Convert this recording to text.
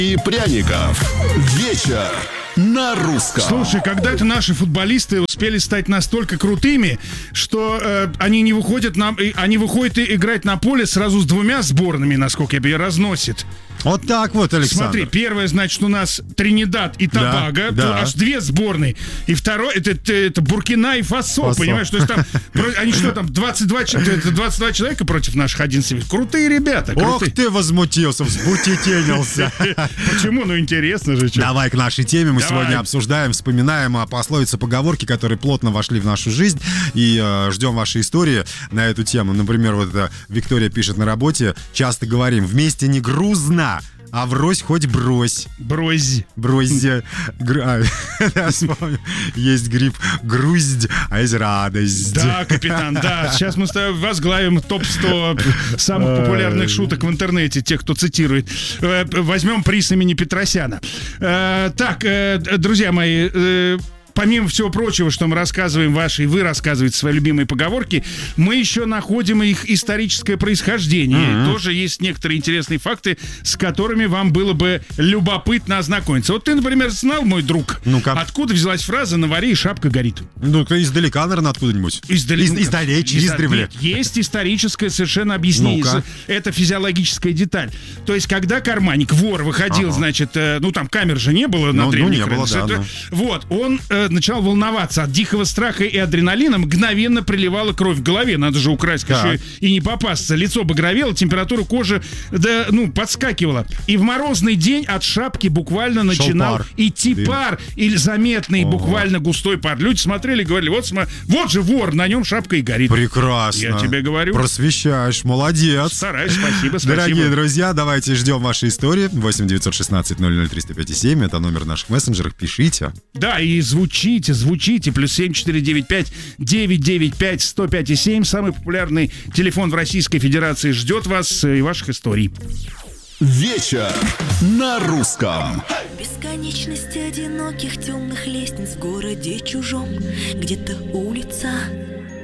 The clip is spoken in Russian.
и пряников. Вечер на русском. Слушай, когда-то наши футболисты успели стать настолько крутыми, что они выходят играть на поле сразу с двумя сборными, насколько я понимаю, разносит. Вот так вот, Александр. Смотри, первое, значит, у нас Тринидад и Тобаго, аж две сборные. И второе, это Буркина и Фасо, понимаешь? То есть там, они что там, 22 человека против наших 11. Крутые ребята. Ох ты, возмутился, взбутетенился. Почему? Ну, интересно же. Давай к нашей теме. Мы сегодня обсуждаем, вспоминаем пословицы, поговорки, которые плотно вошли в нашу жизнь. И ждем ваши истории на эту тему. Например, вот Виктория пишет на работе. Часто говорим, вместе не грузно, а врозь хоть брось. Брось. Есть гриб груздь, а есть радость. Да, капитан, да. Сейчас мы с тобой возглавим топ-100 самых популярных шуток в интернете, тех, кто цитирует. Возьмем приз имени Петросяна. Так, друзья мои, помимо всего прочего, что мы рассказываем ваши, и вы рассказываете свои любимые поговорки, мы еще находим их историческое происхождение. Тоже есть некоторые интересные факты, с которыми вам было бы любопытно ознакомиться. Вот ты, например, знал, мой друг, откуда взялась фраза «на варе и шапка горит»? Ну-ка, издалека, наверное, откуда-нибудь. Издалече, издревле. Есть историческое совершенно объяснение. Это физиологическая деталь. То есть, когда карманник, вор, выходил, значит, там камер же не было на древних. Вот, он начинал волноваться от дикого страха и адреналина, мгновенно приливала кровь в голове. Надо же украсть еще и не попасться. Лицо багровело, температура кожи подскакивала. И в морозный день от шапки буквально начинал идти пар, или заметный буквально густой пар. Люди смотрели и говорили, вот же вор, на нем шапка и горит. Прекрасно. Я тебе говорю. Просвещаешь, молодец. Стараюсь, спасибо. Дорогие друзья, давайте ждем ваши истории. 8-916-00-305-7, это номер наших мессенджеров, пишите. Да, и звучите, плюс 7-495-995-105-7. Самый популярный телефон в Российской Федерации ждет вас и ваших историй. Вечер на русском. Бесконечность одиноких темных лестниц в городе чужом. Где-то улица